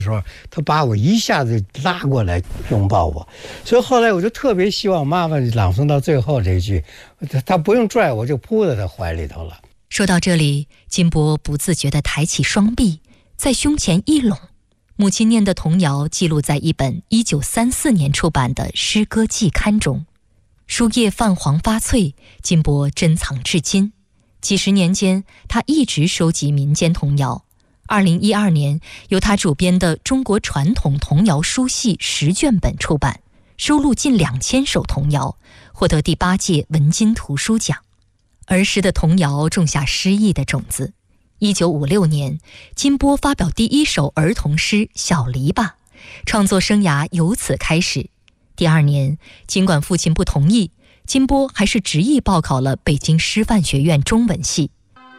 时候，他把我一下子拉过来拥抱我，所以后来我就特别希望妈妈朗诵到最后这一句，他不用拽我就扑在他怀里头了。 说到这里，金波不自觉地抬起双臂，在胸前一拢。母亲念的童谣记录在一本1934年出版的诗歌季刊中，书页泛黄发脆，金波珍藏至今。几十年间，他一直收集民间童谣。2012年，由他主编的《中国传统童谣书系》10卷本出版，收录近2000首童谣，获得第8届文津图书奖。儿时的童谣种下诗意的种子。1956年，金波发表第一首儿童诗《小篱笆》，创作生涯由此开始。第2年，尽管父亲不同意，金波还是执意报考了北京师范学院中文系。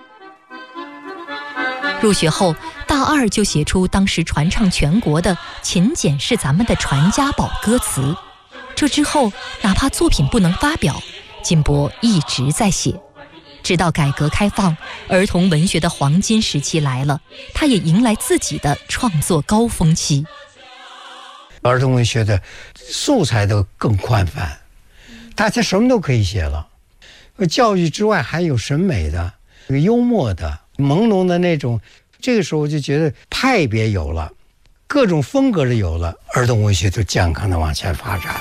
入学后，大2就写出当时传唱全国的《勤俭是咱们的传家宝》歌词。这之后，哪怕作品不能发表，金波一直在写。直到改革开放，儿童文学的黄金时期来了，他也迎来自己的创作高峰期。 儿童文学的素材都更宽泛，大家什么都可以写了。教育之外还有审美的、幽默的、朦胧的那种。这个时候我就觉得派别有了，各种风格的有了，儿童文学就健康的往前发展。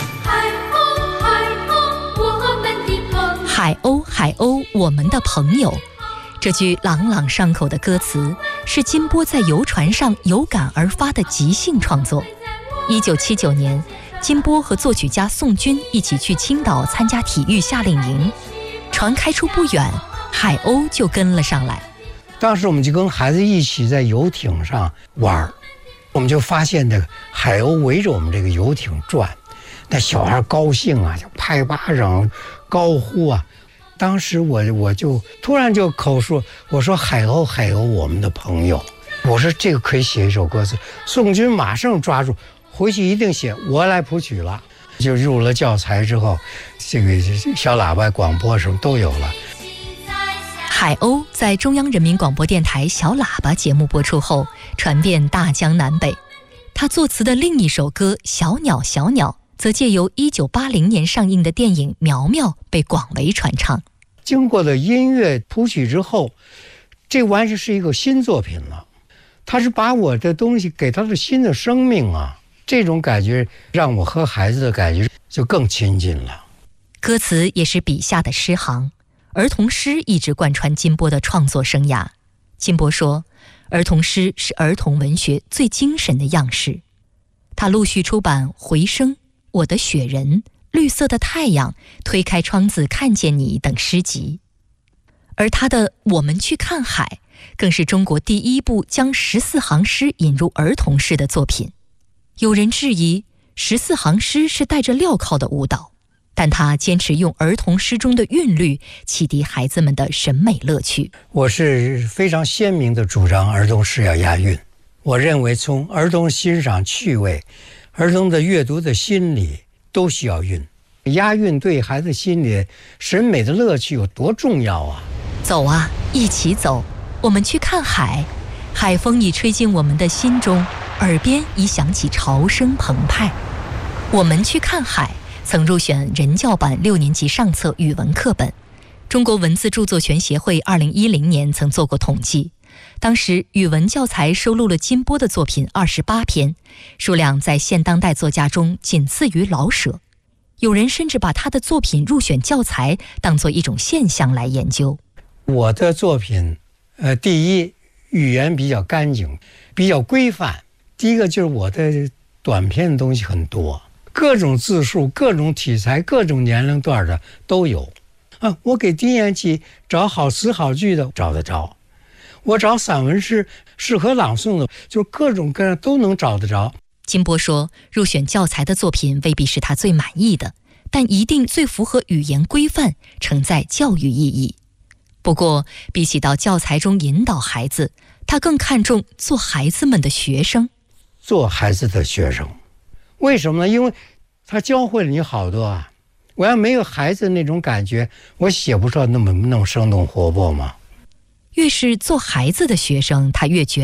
海鸥，海鸥，我们的朋友。这句朗朗上口的歌词是金波在游船上有感而发的即兴创作。1979年，金波和作曲家宋军一起去青岛参加体育夏令营，船开出不远，海鸥就跟了上来。 当时我们就跟孩子一起在游艇上玩，我们就发现这个海鸥围着我们这个游艇转，那小孩高兴啊，就拍巴掌高呼啊。当时我就突然就口述，我说海鸥，海鸥，我们的朋友。我说这个可以写一首歌词。宋军马上抓住，回去一定写，我来谱曲了。就入了教材之后，这个小喇叭广播什么都有了。 海鸥在中央人民广播电台小喇叭节目播出后，传遍大江南北。他作词的另一首歌《小鸟小鸟》则借由1980年上映的电影《苗苗》被广为传唱。 经过了音乐谱曲之后，这完全是一个新作品了。他是把我的东西给他了新的生命啊，这种感觉让我和孩子的感觉就更亲近了。 歌词也是笔下的诗行，儿童诗一直贯穿金波的创作生涯。金波说，儿童诗是儿童文学最精神的样式。他陆续出版《回声》、《我的雪人》、《绿色的太阳》、《推开窗子看见你》等诗集。而他的《我们去看海》更是中国第一部将14行诗引入儿童诗的作品。有人质疑14行诗是带着镣铐的舞蹈，但他坚持用儿童诗中的韵律启迪孩子们的审美乐趣。 我是非常鲜明地主张儿童诗要押韵。我认为从儿童欣赏趣味、儿童的阅读的心理都需要韵。押韵对孩子心理审美的乐趣有多重要啊！ 走啊，一起走，我们去看海。海风已吹进我们的心中，耳边已响起潮声澎湃。我们去看海曾入选人教版6年级上册语文课本。中国文字著作权协会2010年曾做过统计，当时语文教材收录了金波的作品28篇，数量在现当代作家中仅次于老舍。有人甚至把他的作品入选教材当作一种现象来研究。 我的作品第一，语言比较干净，比较规范。第一个就是我的短篇的东西很多，各种字数、各种题材、各种年龄段的都有啊。我给低年级找好词好句的找得着，我找散文诗适合朗诵的，就是各种各样都能找得着。 金波说，入选教材的作品未必是他最满意的，但一定最符合语言规范，承载教育意义。不过，比起到教材中引导孩子，他更看重做孩子们的学生。 做孩子的学生，为什么呢？因为他教会了你好多啊。我要没有孩子那种感觉，我写不出那么生动活泼吗？ 越是做孩子的学生，他越觉得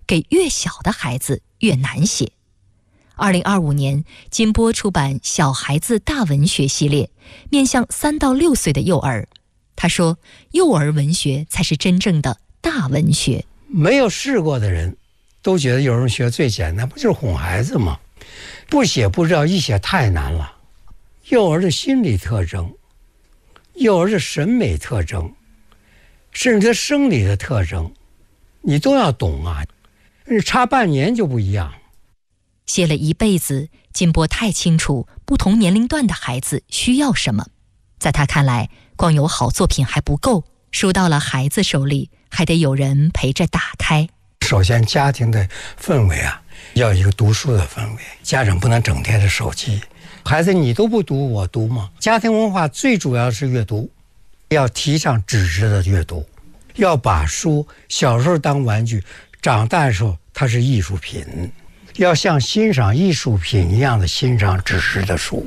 给越小的孩子越难写。2025年，金波出版小孩子大文学系列，面向3到6岁的幼儿。他说，幼儿文学才是真正的大文学。 没有试过的人都觉得幼儿文学最简单，不就是哄孩子吗？不写不知道，一写太难了。幼儿的心理特征，幼儿的审美特征，甚至他生理的特征，你都要懂啊，差半年就不一样。 写了一辈子，金波太清楚不同年龄段的孩子需要什么。在他看来，光有好作品还不够，书到了孩子手里，还得有人陪着打开。 首先，家庭的氛围啊，要一个读书的氛围，家长不能整天的手机。孩子，你都不读，我读吗？家庭文化最主要是阅读，要提倡纸质的阅读，要把书小时候当玩具，长大的时候它是艺术品，要像欣赏艺术品一样的欣赏纸质的书。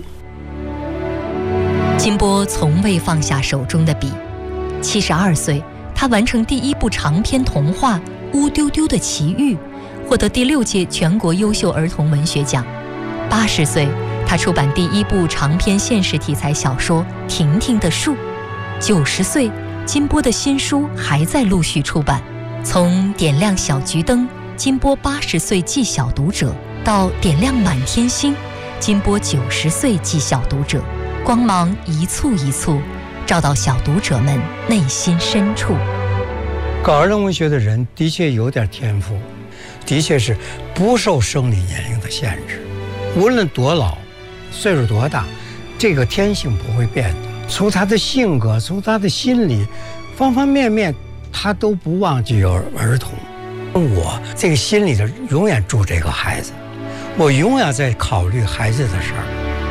金波从未放下手中的笔，72岁，他完成第1部长篇童话《乌丢丢的奇遇》，获得第6届全国优秀儿童文学奖。80岁，他出版第1部长篇现实题材小说《婷婷的树》。90岁，金波的新书还在陆续出版。从点亮小桔灯，金波80岁记小读者，到点亮满天星，金波90岁记小读者，光芒一簇一簇，照到小读者们内心深处。 搞儿童文学的人的确有点天赋，的确是不受生理年龄的限制，无论多老，岁数多大，这个天性不会变的。从他的性格，从他的心理，方方面面，他都不忘记有儿童。我这个心里头永远住这个孩子，我永远在考虑孩子的事儿。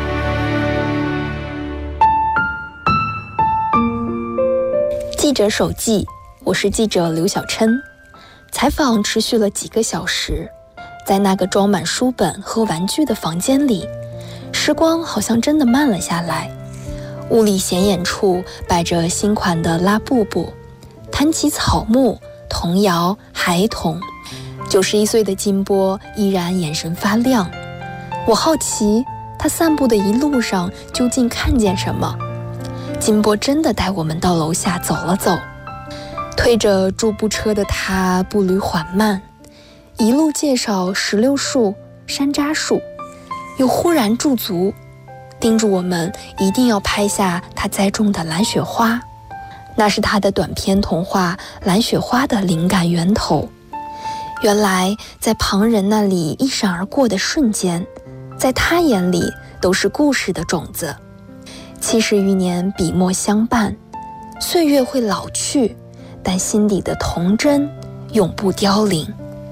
记者手记，我是记者刘小琛。采访持续了几个小时，在那个装满书本和玩具的房间里，时光好像真的慢了下来。屋里显眼处摆着新款的拉布布，谈起草木、童谣、孩童。91岁的金波依然眼神发亮。我好奇他散步的一路上究竟看见什么。金波真的带我们到楼下走了走，推着助步车的他步履缓慢，一路介绍石榴树、山楂树，又忽然驻足，叮嘱我们一定要拍下他栽种的蓝雪花，那是他的短篇童话《蓝雪花》的灵感源头。原来在旁人那里一闪而过的瞬间，在他眼里都是故事的种子。70余年笔墨相伴，岁月会老去，但心底的童真永不凋零。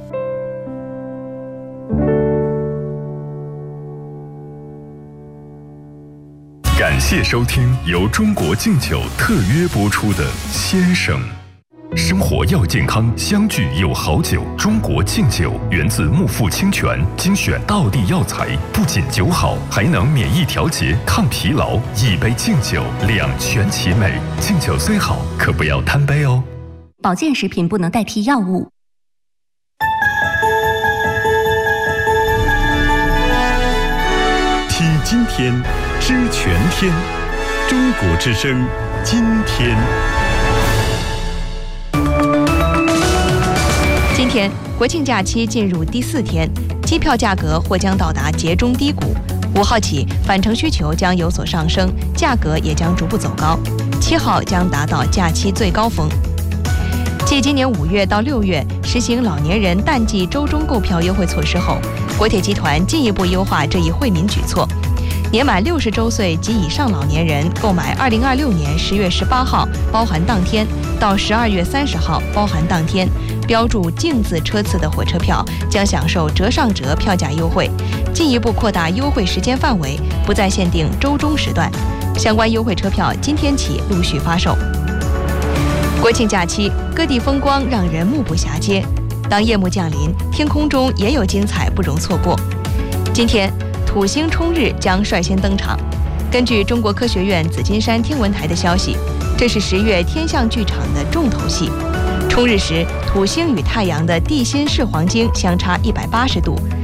感谢收听由中国敬酒特约播出的《先生》。生活要健康，相聚有好酒。中国敬酒源自木富清泉，精选道地药材，不仅酒好，还能免疫调节、抗疲劳。一杯敬酒，两全其美。敬酒虽好，可不要贪杯哦。 保健食品不能代替药物。 听今天，知全天。中国之声，今天。 今天国庆假期进入第4天，机票价格或将到达节中低谷。5号起，返程需求将有所上升，价格也将逐步走高。7号将达到假期最高峰。继今年5月到6月实行老年人淡季周中购票优惠措施后，国铁集团进一步优化这一惠民举措。年满60周岁及以上老年人购买2026年10月18号包含当天到12月30号包含当天标注净字车次的火车票，将享受折上折票价优惠，进一步扩大优惠时间范围，不再限定周中时段。相关优惠车票今天起陆续发售。国庆假期，各地风光让人目不暇接。当夜幕降临，天空中也有精彩不容错过。今天土星冲日将率先登场。根据中国科学院紫金山天文台的消息，这是10月天象剧场的重头戏。 冲日时，土星与太阳的地心视黄经相差180度，